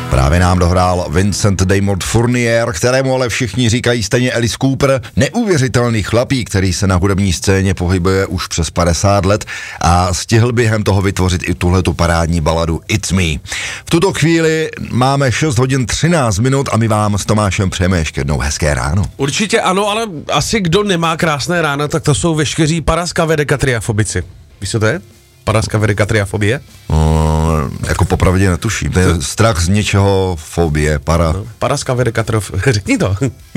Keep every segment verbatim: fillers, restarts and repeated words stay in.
Právě nám dohrál Vincent Damon Fournier, kterému ale všichni říkají stejně Alice Cooper, neuvěřitelný chlapík, který se na hudební scéně pohybuje už přes padesát let a stihl během toho vytvořit i tuhletu parádní baladu It's Me. V tuto chvíli máme šest hodin třináct minut a my vám s Tomášem přejeme ještě jednou hezké ráno. Určitě ano, ale asi kdo nemá krásné ráno, tak to jsou veškeří paraskavedekatriafobici. Víš, co to je? Paraskavedekatriafobie? No, jako popravdě netuším. To je strach z něčeho, fobie, para... No, paraskavedekatriafobie, řekni to.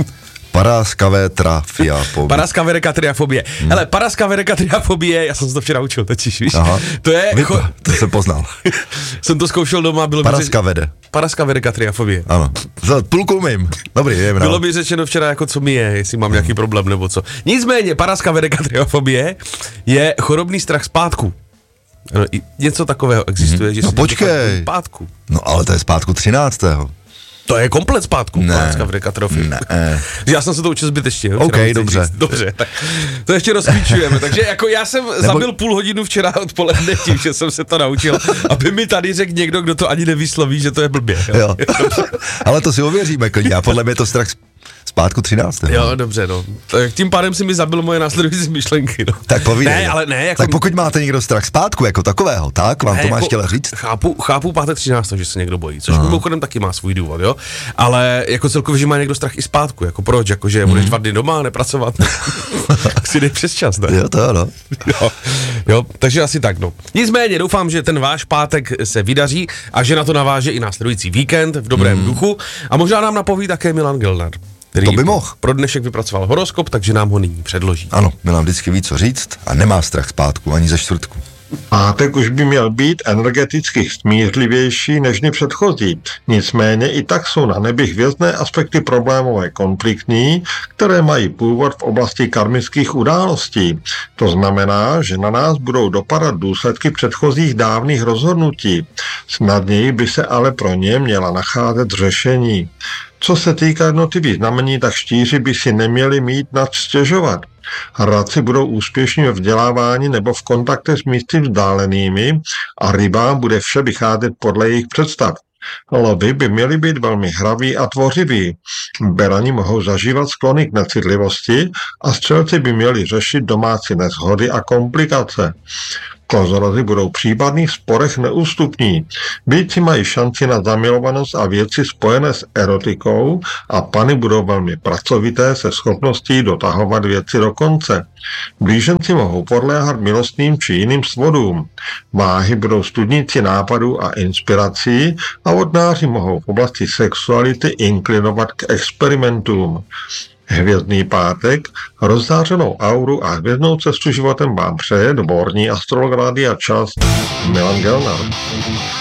Paraskavetrafiafobie. Paraskavedekatriafobie. Hmm. Hele, paraskavedekatriafobie, já jsem se to včera učil, teď víš. Aha. To je... Vypa, cho... to jsem poznal. Jsem to zkoušel doma, bylo Paraskavede. mi řečeno... Paraskavedekatriafobie. Ano. Půlku umím. Dobrý, jdeme. Bylo mi řečeno včera, jako co mi je, jestli mám hmm. nějaký problém nebo co. Nicméně, paraskavedekatriafobie je chorobný strach zpátku. No, něco takového existuje, hmm. že no si počkej. Zpátku. No ale to je zpátku třináctého. To je komplet zpátku, paraskavedekatriafobie. Ne. Já jsem se to učil zbytečně. OK, dobře. Říct. Dobře, tak to ještě rozklíčujeme. Takže jako já jsem Nebo... zabil půl hodinu včera odpoledne tím, že jsem se to naučil, aby mi tady řekl někdo, kdo to ani nevysloví, že to je blbě. Jo? Jo. Ale to si ověříme klidně a podle mě je to strach zpátku třináctého. Jo, dobře, no. Tak tím pádem si mi zabil moje následující myšlenky, no. Tak povídej. Ne, ale ne, jako... Tak pokud máte někdo strach zpátku jako takového, tak vám ne, to máš jako, chtěla říct? Chápu, chápu pátek třináctého, že se někdo bojí, což uh-huh. mimochodem taky má svůj důvod, jo. Ale jako celkově, že má někdo strach i zpátku, jako proč, jako že budeš mm. dva dny doma, nepracovat, tak si dej přes čas, ne? Jo, to ano. Jo, jo, takže asi tak, no. Nicméně doufám, že ten váš pátek se vydaří a že na to naváže i následující víkend v dobrém mm. duchu a možná nám napoví také Milan Gelnar, který to by mohl. Pro dnešek vypracoval horoskop, takže nám ho nyní předloží. Ano, Milan vždycky ví, co říct a nemá strach zpátku ani ze čtvrtku. Pátek už by měl být energeticky smířlivější než dny předchozí. Nicméně i tak jsou na nebi hvězdné aspekty problémové konfliktní, které mají původ v oblasti karmických událostí. To znamená, že na nás budou dopadat důsledky předchozích dávných rozhodnutí. Snadněji by se ale pro ně měla nacházet řešení. Co se týká jednotlivých znamení, tak štíři by si neměli mít nad stěžovat. Radci budou úspěšní ve vzdělávání nebo v kontaktech s místy vzdálenými a rybám bude vše vycházet podle jejich představ. Lovy by měly být velmi hraví a tvořiví. Berani mohou zažívat sklony k necitlivosti a střelci by měli řešit domácí neshody a komplikace. Kozorozy budou v případných sporech neústupní. Býci mají šanci na zamilovanost a věci spojené s erotikou a pany budou velmi pracovité se schopností dotahovat věci do konce. Blíženci mohou podléhat milostným či jiným svodům. Váhy budou studníci nápadů a inspirací a vodnáři mohou v oblasti sexuality inklinovat k experimentům. Hvězdný pátek, rozzářenou auru a hvězdnou cestu životem vám přeje dvorní astrolog Rádia Čas Milan Gelnar.